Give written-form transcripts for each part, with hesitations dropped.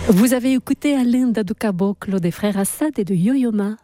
Vous avez écouté Alain Dadou Caboclo des frères Assad et de Yo-Yo Ma.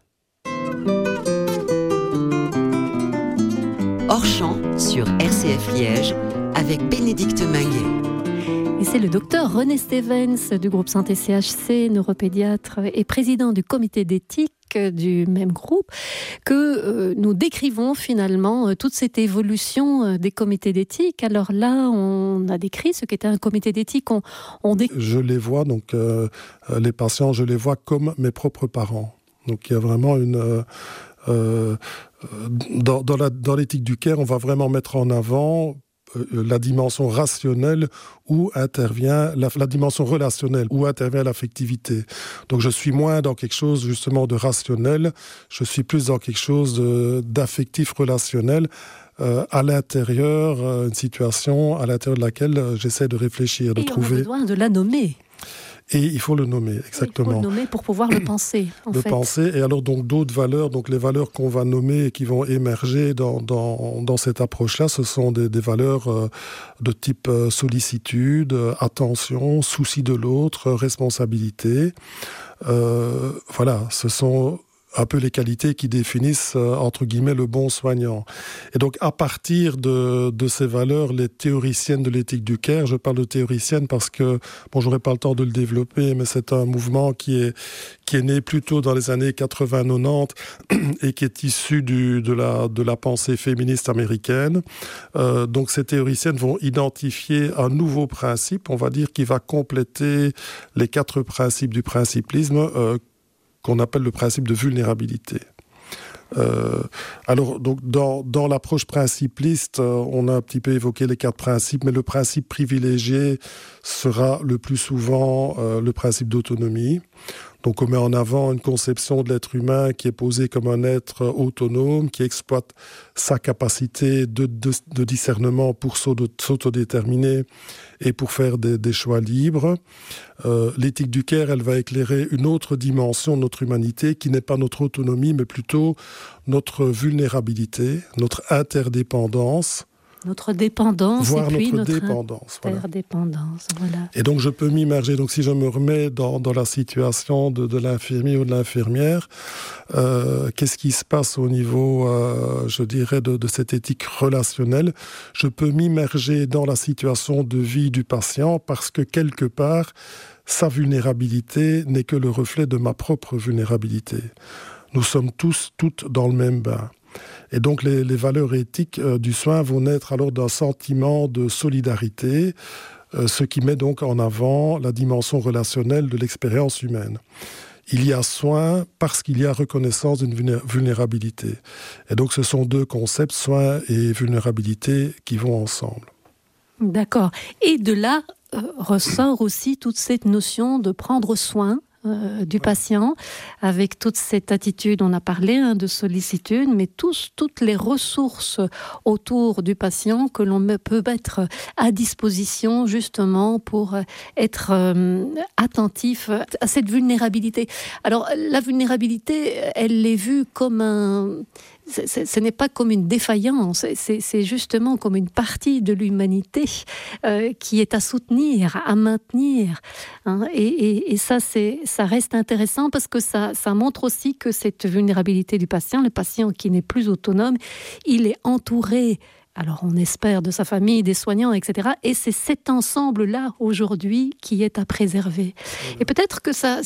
Hors champ sur RCF Liège avec Bénédicte Minguet. Et c'est le docteur René Stevens du groupe Santé CHC, neuropédiatre et président du comité d'éthique du même groupe, que nous décrivons finalement toute cette évolution des comités d'éthique. Alors là, on a décrit ce qu'était un comité d'éthique. Je les vois, donc les patients, je les vois comme mes propres parents. Donc il y a vraiment une... dans l'éthique du care, on va vraiment mettre en avant la dimension rationnelle où intervient la dimension relationnelle, où intervient l'affectivité. Donc je suis moins dans quelque chose justement de rationnel, je suis plus dans quelque chose d'affectif relationnel, à l'intérieur, une situation à l'intérieur de laquelle j'essaie de réfléchir, de trouver... on a besoin de la nommer. Et il faut le nommer, exactement. Il faut le nommer pour pouvoir le penser, en fait. Penser, et alors donc d'autres valeurs, donc les valeurs qu'on va nommer et qui vont émerger dans cette approche-là, ce sont des valeurs de type sollicitude, attention, souci de l'autre, responsabilité. Voilà, ce sont un peu les qualités qui définissent, entre guillemets, le bon soignant. Et donc, à partir de ces valeurs, les théoriciennes de l'éthique du care, je parle de théoriciennes parce que, bon, j'aurais pas le temps de le développer, mais c'est un mouvement qui est né plutôt dans les années 80-90 et qui est issu de la pensée féministe américaine. Donc, ces théoriciennes vont identifier un nouveau principe, on va dire, qui va compléter les 4 principes du principlisme, qu'on appelle le principe de vulnérabilité. Alors, donc, dans l'approche principliste, on a un petit peu évoqué les 4 principes, mais le principe privilégié sera le plus souvent le principe d'autonomie. Donc on met en avant une conception de l'être humain qui est posée comme un être autonome, qui exploite sa capacité de discernement pour s'autodéterminer et pour faire des choix libres. L'éthique du care, elle va éclairer une autre dimension de notre humanité qui n'est pas notre autonomie, mais plutôt notre vulnérabilité, notre interdépendance. Notre dépendance, voire et puis notre dépendance. Interdépendance, voilà. Et donc je peux m'immerger, donc si je me remets dans la situation de l'infirmier ou de l'infirmière, qu'est-ce qui se passe au niveau, je dirais, de cette éthique relationnelle? Je peux m'immerger dans la situation de vie du patient parce que quelque part, sa vulnérabilité n'est que le reflet de ma propre vulnérabilité. Nous sommes toutes dans le même bain. Et donc les valeurs éthiques du soin vont naître alors d'un sentiment de solidarité, ce qui met donc en avant la dimension relationnelle de l'expérience humaine. Il y a soin parce qu'il y a reconnaissance d'une vulnérabilité. Et donc ce sont 2 concepts, soin et vulnérabilité, qui vont ensemble. D'accord. Et de là ressort aussi toute cette notion de prendre soin du patient, avec toute cette attitude, on a parlé de sollicitude, mais toutes les ressources autour du patient que l'on peut mettre à disposition justement pour être attentif à cette vulnérabilité. Alors la vulnérabilité, elle est vue comme ce n'est pas comme une défaillance, c'est justement comme une partie de l'humanité qui est à soutenir, à maintenir. Et ça reste intéressant parce que ça montre aussi que cette vulnérabilité du patient, le patient qui n'est plus autonome, il est entouré, alors on espère, de sa famille, des soignants, etc. Et c'est cet ensemble-là, aujourd'hui, qui est à préserver. Et peut-être que ça